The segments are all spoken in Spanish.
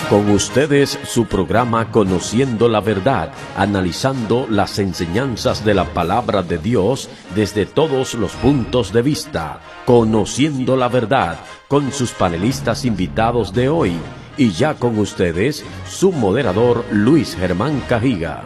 Con ustedes su programa Conociendo la Verdad, analizando las enseñanzas de la Palabra de Dios desde todos los puntos de vista. Conociendo la Verdad, con sus panelistas invitados de hoy. Y ya con ustedes, su moderador Luis Germán Cajiga.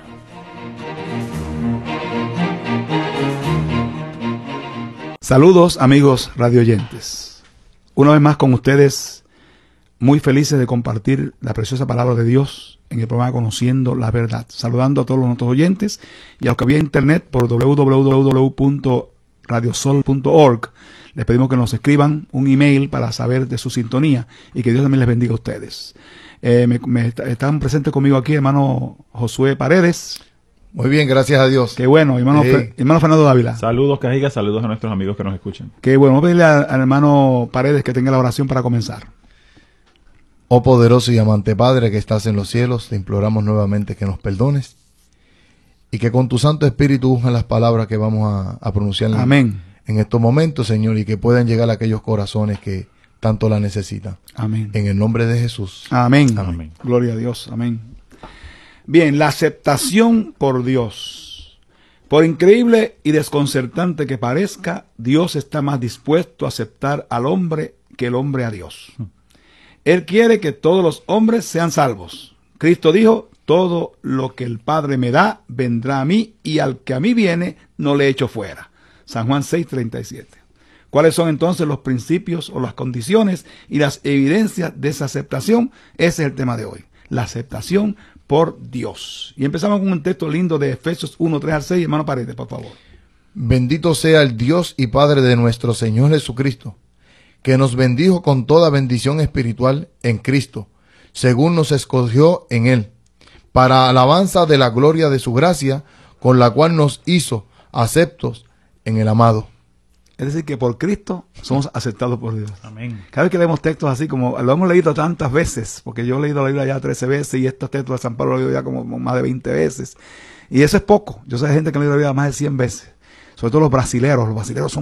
Saludos amigos radioyentes. Una vez más con ustedes, muy felices de compartir la preciosa palabra de Dios en el programa Conociendo la Verdad. Saludando a todos nuestros oyentes y a los que vía internet por www.radiosol.org. Les pedimos que nos escriban un email para saber de su sintonía y que Dios también les bendiga a ustedes. Están presentes conmigo aquí hermano Josué Paredes. Muy bien, gracias a Dios. Qué bueno, hermano Fernando Dávila. Saludos, Cajiga, saludos a nuestros amigos que nos escuchan. Qué bueno, vamos a pedirle al hermano Paredes que tenga la oración para comenzar. Oh poderoso y amante Padre que estás en los cielos, te imploramos nuevamente que nos perdones y que con tu Santo Espíritu unja las palabras que vamos a pronunciar Amén. En estos momentos, Señor, y que puedan llegar a aquellos corazones que tanto la necesitan. Amén. En el nombre de Jesús. Amén. Amén. Gloria a Dios. Amén. Bien, la aceptación por Dios. Por increíble y desconcertante que parezca, Dios está más dispuesto a aceptar al hombre que el hombre a Dios. Él quiere que todos los hombres sean salvos. Cristo dijo, todo lo que el Padre me da, vendrá a mí, y al que a mí viene, no le echo fuera. San Juan 6:37. ¿Cuáles son entonces los principios o las condiciones y las evidencias de esa aceptación? Ese es el tema de hoy. La aceptación por Dios. Y empezamos con un texto lindo de Efesios 1:3-6. Hermano Paredes, por favor. Bendito sea el Dios y Padre de nuestro Señor Jesucristo, que nos bendijo con toda bendición espiritual en Cristo, según nos escogió en Él, para alabanza de la gloria de su gracia, con la cual nos hizo aceptos en el amado. Es decir, que por Cristo somos aceptados por Dios. Amén. Cada vez que leemos textos así, como lo hemos leído tantas veces, porque yo he leído la Biblia ya 13 veces y estos textos de San Pablo lo he leído ya como más de 20 veces. Y eso es poco. Yo sé de gente que ha leído la Biblia más de 100 veces. Sobre todo los brasileros son